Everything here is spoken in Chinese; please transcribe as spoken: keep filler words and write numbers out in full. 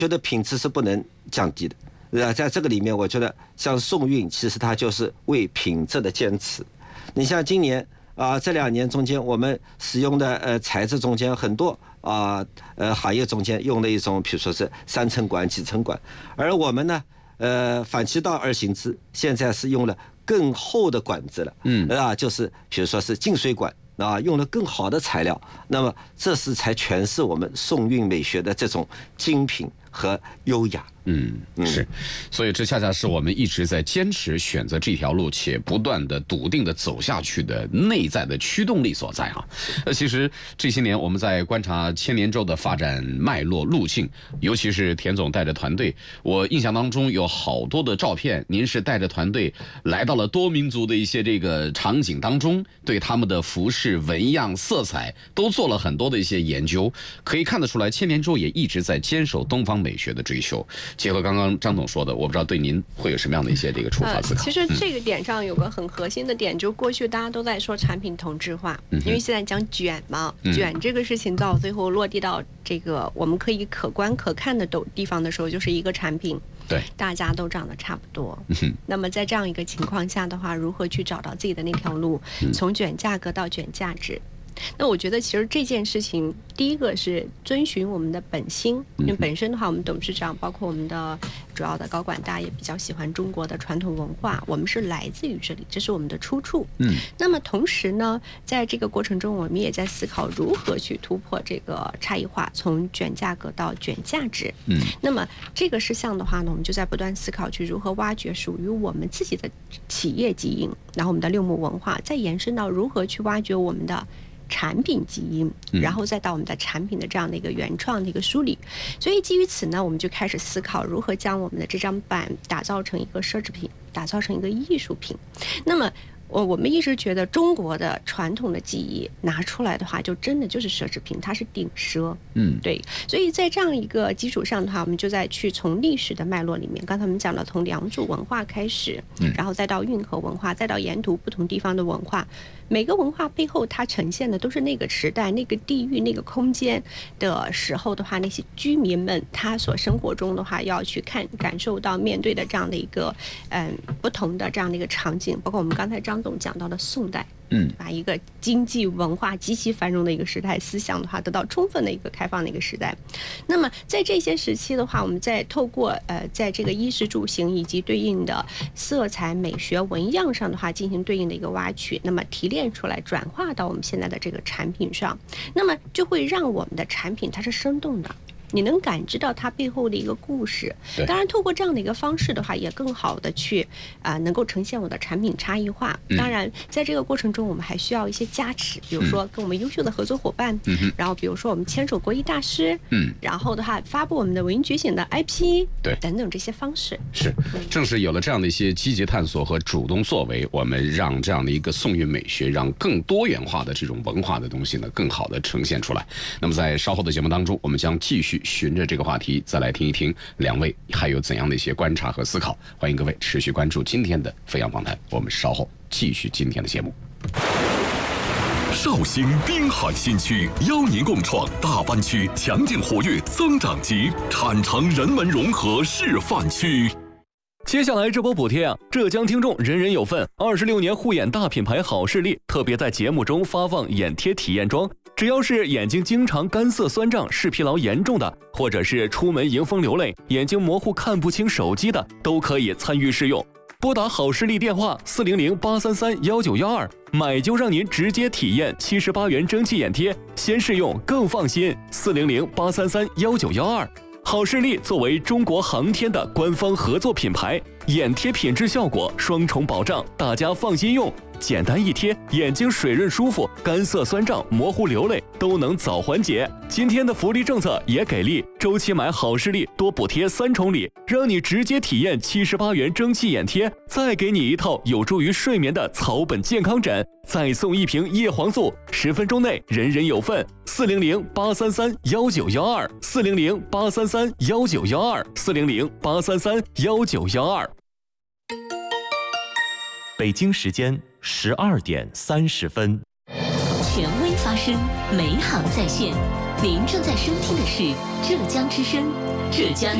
觉得品质是不能降低的。呃，在这个里面，我觉得像宋韵，其实它就是为品质的坚持。你像今年啊、呃，这两年中间，我们使用的呃材质中间很多啊 呃, 呃行业中间用的一种，比如说是三层管、几层管，而我们呢，呃反其道而行之，现在是用了更厚的管子了，嗯啊，就是比如说是净水管。啊，用了更好的材料，那么这是才诠释我们宋韵美学的这种精品和优雅。 嗯，是，所以这恰恰是我们一直在坚持选择这条路，且不断的笃定的走下去的内在的驱动力所在啊。呃，其实这些年我们在观察千年舟的发展脉络路径，尤其是田总带着团队，我印象当中有好多的照片，您是带着团队来到了多民族的一些这个场景当中，对他们的服饰、纹样、色彩都做了很多的一些研究，可以看得出来，千年舟也一直在坚守东方美学的追求。结合刚刚张总说的，我不知道对您会有什么样的一些这个出发思考。 呃、其实这个点上有个很核心的点，嗯、就过去大家都在说产品同质化，嗯、因为现在讲卷嘛，嗯、卷这个事情到最后落地到这个我们可以可观可看的地方的时候，就是一个产品， 对， 大家都长得差不多。嗯、那么在这样一个情况下的话，如何去找到自己的那条路，嗯、从卷价格到卷价值？那我觉得其实这件事情，第一个是遵循我们的本心，因为本身的话，我们董事长包括我们的主要的高管，大家也比较喜欢中国的传统文化，我们是来自于这里，这是我们的出处。嗯，那么同时呢，在这个过程中，我们也在思考如何去突破这个差异化，从卷价格到卷价值。嗯，那么这个事项的话呢，我们就在不断思考去如何挖掘属于我们自己的企业基因，然后我们的六木文化，再延伸到如何去挖掘我们的产品基因，然后再到我们的产品的这样的一个原创的一个梳理。所以基于此呢，我们就开始思考如何将我们的这张板打造成一个奢侈品，打造成一个艺术品。那么我我们一直觉得中国的传统的技艺拿出来的话，就真的就是奢侈品，它是顶奢。嗯，对。所以在这样一个基础上的话，我们就在去从历史的脉络里面，刚才我们讲了从良渚文化开始，然后再到运河文化，再到沿途不同地方的文化，每个文化背后它呈现的都是那个时代、那个地域、那个空间的时候的话，那些居民们他所生活中的话要去看、感受到、面对的这样的一个嗯不同的这样的一个场景，包括我们刚才张总讲到的宋代，嗯，把一个经济文化极其繁荣的一个时代，思想的话得到充分的一个开放的一个时代。那么在这些时期的话，我们在透过呃在这个衣食住行以及对应的色彩、美学、纹样上的话进行对应的一个挖取，那么提炼出来转化到我们现在的这个产品上，那么就会让我们的产品它是生动的，你能感知到它背后的一个故事。当然透过这样的一个方式的话，也更好的去啊、呃、能够呈现我的产品差异化。当然在这个过程中我们还需要一些加持，比如说跟我们优秀的合作伙伴、嗯、然后比如说我们牵手国艺大师，嗯，然后的话发布我们的文艺觉醒的 I P， 对，等等这些方式。 是，正是有了这样的一些积极探索和主动作为，我们让这样的一个宋韵美学，让更多元化的这种文化的东西呢更好的呈现出来。那么在稍后的节目当中，我们将继续循着这个话题再来听一听两位还有怎样的一些观察和思考。欢迎各位持续关注今天的飞扬访谈，我们稍后继续今天的节目。 绍兴滨海新区邀您共创大湾区强劲活跃增长极产城人文融合示范区。 接下来这波补贴啊，浙江听众人人有份。二十六年护眼大品牌好视力特别在节目中发放眼贴体验装，只要是眼睛经常干涩酸胀、视疲劳严重的，或者是出门迎风流泪、眼睛模糊看不清手机的，都可以参与试用。拨打好视力电话四零零八三三幺九幺二，买就让您直接体验七十八元蒸汽眼贴，先试用更放心。四零零八三三幺九幺二。好视力作为中国航天的官方合作品牌，眼贴品质效果双重保障，大家放心用。简单一贴，眼睛水润舒服，干涩酸胀、模糊流泪都能早缓解。今天的福利政策也给力，周期买好视力多补贴三重礼，让你直接体验七十八元蒸汽眼贴，再给你一套有助于睡眠的草本健康枕，再送一瓶叶黄素，十分钟内人人有份。四零零八三三幺九幺二，四零零八三三幺九幺二，四零零八三三幺九幺二。 北京时间十二点三十分。 权威发声，美好在线。您正在收听的是浙江之声浙江